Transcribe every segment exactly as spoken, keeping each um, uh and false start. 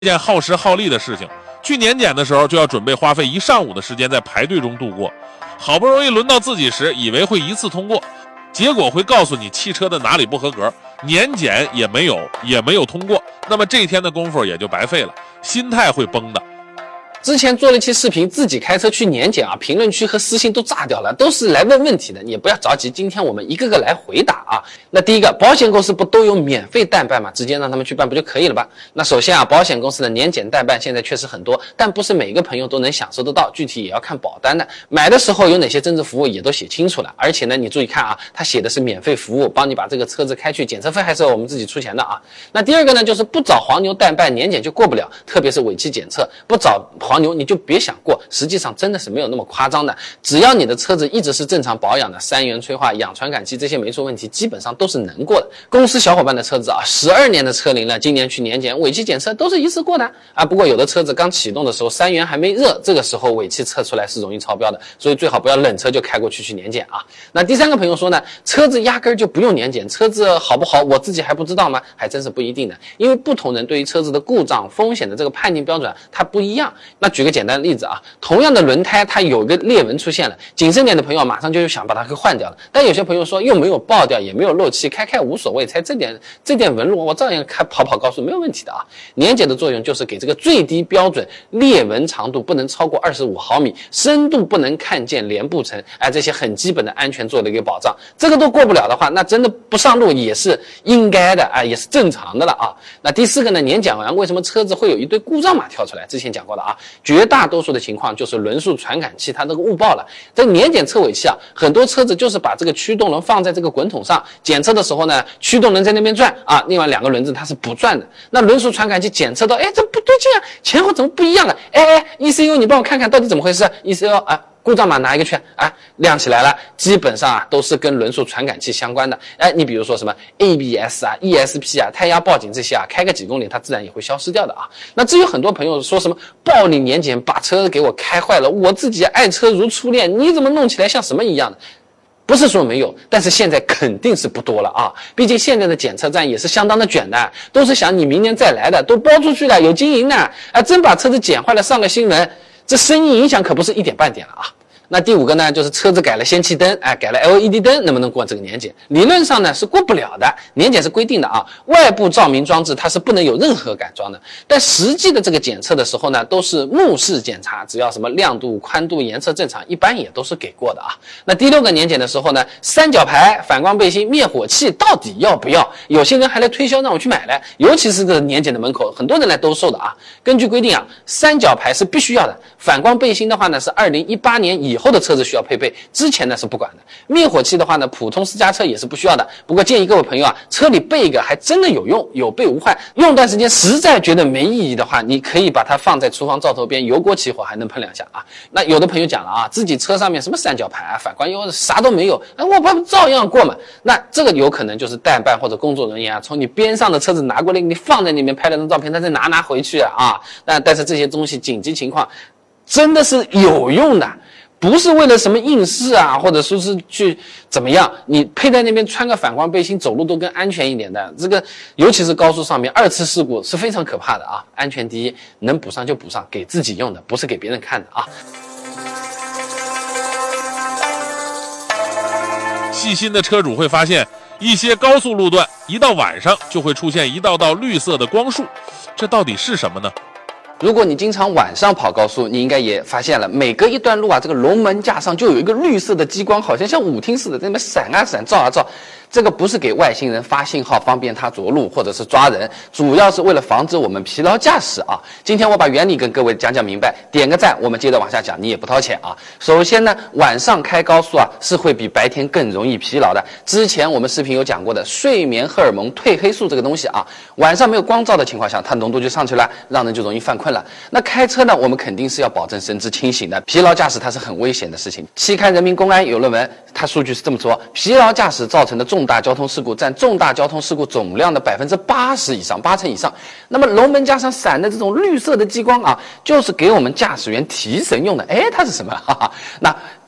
件耗时耗力的事情。去年检的时候就要准备花费一上午的时间在排队中度过，好不容易轮到自己时，以为会一次通过，结果会告诉你汽车的哪里不合格，年检也没有，也没有通过，那么这一天的功夫也就白费了，心态会崩的。 之前做了一期视频，自己开车去年检啊，评论区和私信都炸掉了，都是来问问题的，你也不要着急，今天我们一个个来回答啊。那第一个，保险公司不都有免费代办吗？直接让他们去办不就可以了吧？那首先啊，保险公司的年检代办现在确实很多，但不是每个朋友都能享受得到，具体也要看保单的。买的时候有哪些增值服务也都写清楚了，而且呢，你注意看啊，他写的是免费服务，帮你把这个车子开去，检测费还是我们自己出钱的啊。那第二个呢，就是不找黄牛代办年检就过不了，特别是尾气检测，不找黄牛你就别想过，实际上真的是没有那么夸张的。只要你的车子一直是正常保养的，三元催化、氧传感器这些没出问题，基本上都是能过的。公司小伙伴的车子啊，十二年的车龄了，今年去年检、尾气检测都是一次过的啊。不过有的车子刚启动的时候，三元还没热，这个时候尾气测出来是容易超标的，所以最好不要冷车就开过去去年检啊。那第三个朋友说呢，车子压根就不用年检，车子好不好我自己还不知道吗？还真是不一定的，因为不同人对于车子的故障风险的这个判定标准它不一样。那举个简单的例子啊，同样的轮胎它有个裂纹出现了，谨慎点的朋友马上就想把它给换掉了，但有些朋友说又没有爆掉也没有漏气，开开无所谓，才这点这点纹路我照样开跑跑高速没有问题的啊。年检的作用就是给这个最低标准裂纹长度不能超过二十五毫米，深度不能看见连布层，哎，这些很基本的安全做了一个保障。这个都过不了的话，那真的不上路也是应该的啊，也是正常的了啊。那第四个呢，年检完为什么车子会有一堆故障码跳出来？之前讲过的啊，绝大多数的情况就是轮速传感器它这个误报了。这年检测尾气啊，很多车子就是把这个驱动轮放在这个滚筒上，检测的时候呢，驱动轮在那边转啊，另外两个轮子它是不转的。那轮速传感器检测到，哎，这不对劲啊，前后怎么不一样了？哎哎 ，E C U 你帮我看看到底怎么回事 ？E C U 啊。故障码拿一个去啊，亮起来了，基本上啊都是跟轮速传感器相关的。哎，你比如说什么 A B S 啊、E S P 啊、胎压报警这些啊，开个几公里它自然也会消失掉的啊。那至于很多朋友说什么暴力年检把车给我开坏了，我自己爱车如初恋，你怎么弄起来像什么一样的？不是说没有，但是现在肯定是不多了啊！毕竟现在的检测站也是相当的卷的，都是想你明年再来的，都包出去了，有经营的。啊，真把车子检坏了上个新闻，这生意影响可不是一点半点了啊！那第五个呢，就是车子改了氙气灯，哎，改了 L E D 灯，能不能过这个年检？理论上呢是过不了的，年检是规定的啊，外部照明装置它是不能有任何改装的。但实际的这个检测的时候呢，都是目视检查，只要什么亮度、宽度、颜色正常，一般也都是给过的啊。那第六个年检的时候呢，三角牌、反光背心、灭火器到底要不要？有些人还来推销让我去买来，尤其是这个年检的门口，很多人来兜售的啊。根据规定啊，三角牌是必须要的，反光背心的话呢是二零一八年以后的车子需要配备，之前呢是不管的。灭火器的话呢，普通私家车也是不需要的。不过建议各位朋友啊，车里备一个还真的有用，有备无患。用段时间实在觉得没意义的话，你可以把它放在厨房灶头边，油锅起火还能喷两下啊。那有的朋友讲了啊，自己车上面什么三角牌啊、反光油啥都没有，哎，我不照样过嘛？那这个有可能就是代办或者工作人员啊，从你边上的车子拿过来，你放在里面拍了张照片，他再拿拿回去啊啊。那但是这些东西紧急情况真的是有用的。不是为了什么应试啊，或者说是去怎么样，你配在那边穿个反光背心走路都更安全一点的。这个尤其是高速上面二次事故是非常可怕的啊！安全第一，能补上就补上，给自己用的，不是给别人看的啊。 细心的车主会发现，一些高速路段一到晚上就会出现一道道绿色的光束，这到底是什么呢？ 如果你经常晚上跑高速，你应该也发现了，每隔一段路啊，这个龙门架上就有一个绿色的激光，好像像舞厅似的，在那边闪啊闪，照啊照。这个不是给外星人发信号方便他着陆或者是抓人，主要是为了防止我们疲劳驾驶啊。今天我把原理跟各位讲讲明白，点个赞，我们接着往下讲，你也不掏钱啊。首先呢，晚上开高速啊是会比白天更容易疲劳的。之前我们视频有讲过的睡眠荷尔蒙褪黑素这个东西啊，晚上没有光照的情况下，它浓度就上去了，让人就容易犯困了。那开车呢，我们肯定是要保证神志清醒的，疲劳驾驶它是很危险的事情。期刊人民公安有论文，它数据是这么说，疲劳驾驶造成的重大交通事故占重大交通事故总量的百分之八十以上，八成以上。那么龙门架上闪的这种绿色的激光啊，就是给我们驾驶员提神用的。哎，它是什么？哈哈，那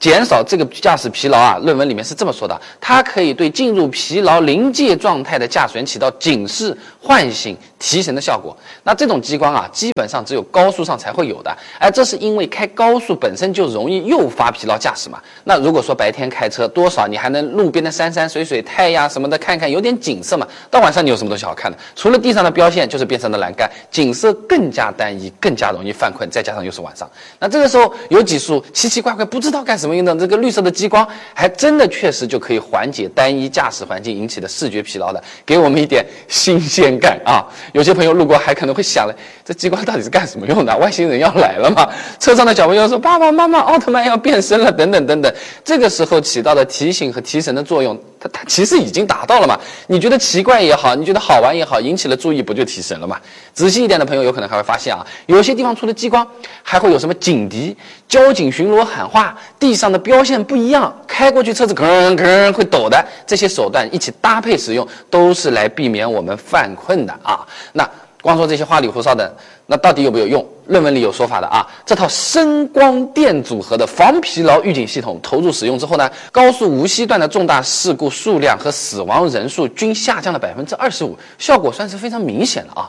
减少这个驾驶疲劳啊，论文里面是这么说的，它可以对进入疲劳临界状态的驾驶员起到警示、唤醒、提神的效果。那这种激光啊，基本上只有高速上才会有的，哎，这是因为开高速本身就容易诱发疲劳驾驶嘛。那如果说白天开车，多少你还能路边的山山水水、太阳什么的看看，有点景色嘛。到晚上你有什么东西好看的？除了地上的标线，就是边上的栏杆，景色更加单一，更加容易犯困，再加上又是晚上，那这个时候有几束奇奇怪怪不知道干什么用的这个绿色的激光，还真的确实就可以缓解单一驾驶环境引起的视觉疲劳的，给我们一点新鲜感啊！有些朋友路过还可能会想了，这激光到底是干什么用的？外星人要来了吗？车上的小朋友说爸爸妈妈，奥特曼要变身了，等等等等。这个时候起到的提醒和提神的作用，它它其实已经达到了嘛。你觉得奇怪也好，你觉得好玩也好，引起了注意，不就提神了嘛？仔细一点的朋友有可能还会发现啊，有些地方除了激光，还会有什么警笛、交警巡逻喊话，地上的标线不一样，开过去车子吭吭会抖的，这些手段一起搭配使用，都是来避免我们犯困的啊。那光说这些花里胡哨的，那到底有没有用？论文里有说法的啊。这套声光电组合的防疲劳预警系统投入使用之后呢，高速无锡段的重大事故数量和死亡人数均下降了百分之二十五，效果算是非常明显了啊。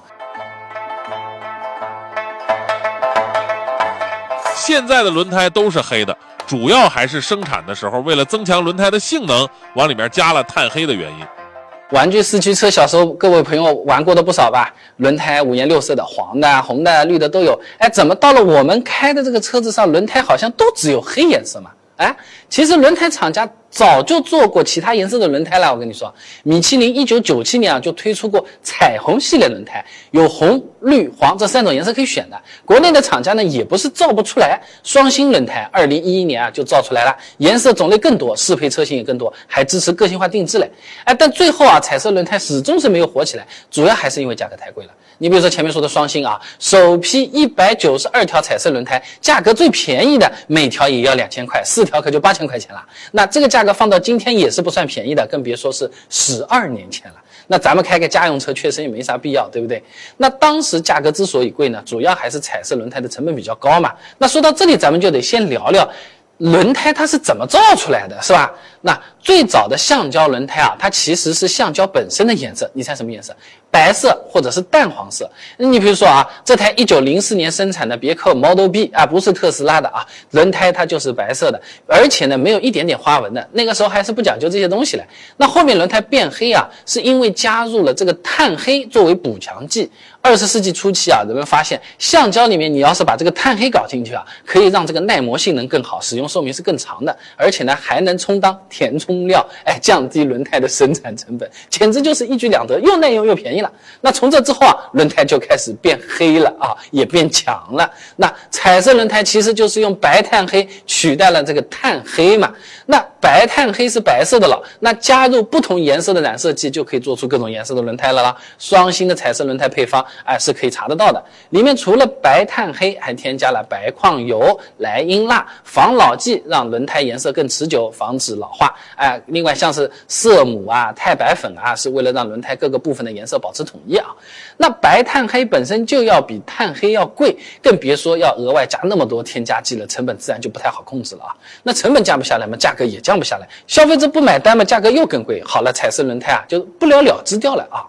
现在的轮胎都是黑的，主要还是生产的时候为了增强轮胎的性能，往里面加了碳黑的原因。 玩具四驱车小时候各位朋友玩过的不少吧，轮胎五颜六色的，黄的、红的、绿的都有。哎，怎么到了我们开的这个车子上，轮胎好像都只有黑颜色嘛？哎，其实轮胎厂家早就做过其他颜色的轮胎了。我跟你说，米其林一九九七年啊就推出过彩虹系列轮胎，有红、绿、黄这三种颜色可以选的。国内的厂家呢也不是造不出来，双星轮胎二零一一年啊就造出来了，颜色种类更多，适配车型也更多，还支持个性化定制嘞。哎，但最后啊彩色轮胎始终是没有火起来，主要还是因为价格太贵了。你比如说前面说的双星啊，首批一百九十二条彩色轮胎，价格最便宜的每条也要两千块，四条可就八千块钱了。那这个价格放到今天也是不算便宜的，更别说是十二年前了。那咱们开个家用车确实也没啥必要，对不对？那当时价格之所以贵呢，主要还是彩色轮胎的成本比较高嘛。那说到这里，咱们就得先聊聊轮胎它是怎么造出来的，是吧？那最早的橡胶轮胎啊，它其实是橡胶本身的颜色，你猜什么颜色？白色或者是淡黄色。你比如说啊，这台一九零四年生产的别克 Model B 啊，不是特斯拉的啊，轮胎它就是白色的，而且呢没有一点点花纹的。那个时候还是不讲究这些东西的。那后面轮胎变黑啊，是因为加入了这个碳黑作为补强剂。二十世纪初期啊，人们发现橡胶里面你要是把这个碳黑搞进去啊，可以让这个耐磨性能更好，使用寿命是更长的，而且呢还能充当填充料，哎，降低轮胎的生产成本，简直就是一举两得，又耐用又便宜了。那从这之后啊，轮胎就开始变黑了啊，也变强了。那彩色轮胎其实就是用白碳黑取代了这个碳黑嘛。那白碳黑是白色的了，那加入不同颜色的染色剂就可以做出各种颜色的轮胎了啦。双星的彩色轮胎配方哎是可以查得到的，里面除了白碳黑，还添加了白矿油、莱茵蜡、防老剂，让轮胎颜色更持久，防止老化。哎，另外像是色母啊、钛白粉啊，是为了让轮胎各个部分的颜色保持统一啊。那白碳黑本身就要比碳黑要贵，更别说要额外加那么多添加剂了，成本自然就不太好控制了啊。那成本降不下来嘛，价格也降不下来，消费者不买单嘛，价格又更贵。好了，彩色轮胎啊就不了了之掉了啊。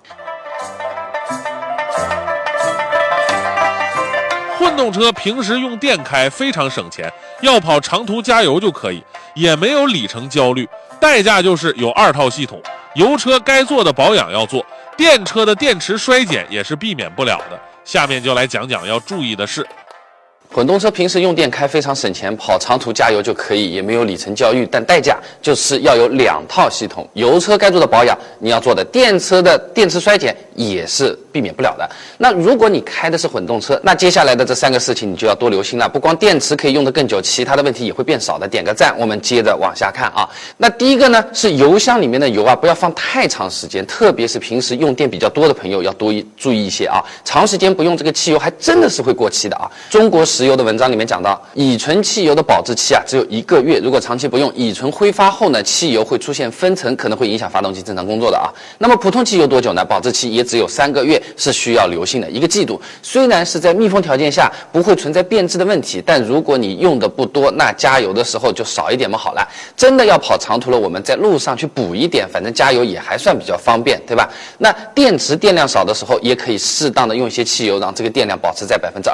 混动车平时用电开非常省钱，要跑长途加油就可以，也没有里程焦虑，代价就是有二套系统，油车该做的保养要做，电车的电池衰减也是避免不了的。下面就来讲讲要注意的事。 混动车平时用电开非常省钱，跑长途加油就可以，也没有里程焦虑，但代价就是要有两套系统，油车该做的保养你要做的，电车的电池衰减也是避免不了的。那如果你开的是混动车，那接下来的这三个事情你就要多留心了，不光电池可以用得更久，其他的问题也会变少的。点个赞，我们接着往下看啊。那第一个呢是油箱里面的油啊，不要放太长时间，特别是平时用电比较多的朋友要多注意一些啊，长时间不用这个汽油还真的是会过期的啊。中国石石油的文章里面讲到，乙醇汽油的保质期啊只有一个月，如果长期不用，乙醇挥发后呢，汽油会出现分层，可能会影响发动机正常工作的啊。那么普通汽油多久呢？保质期也只有三个月，是需要留心的。一个季度，虽然是在密封条件下不会存在变质的问题，但如果你用的不多，那加油的时候就少一点嘛好了。真的要跑长途了，我们在路上去补一点，反正加油也还算比较方便，对吧？那电池电量少的时候，也可以适当的用一些汽油，让这个电量保持在百分之